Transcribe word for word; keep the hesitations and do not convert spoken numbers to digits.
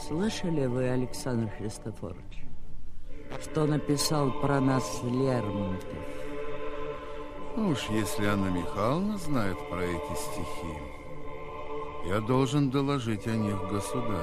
Слышали вы, Александр Христофорович, что написал про нас Лермонтов? Ну уж если Анна Михайловна знает про эти стихи, я должен доложить о них государю.